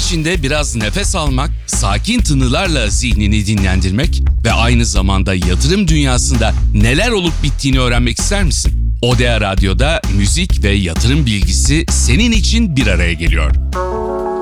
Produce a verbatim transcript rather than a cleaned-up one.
içinde biraz nefes almak, sakin tınılarla zihnini dinlendirmek ve aynı zamanda yatırım dünyasında neler olup bittiğini öğrenmek ister misin? Odea Radyo'da müzik ve yatırım bilgisi senin için bir araya geliyor.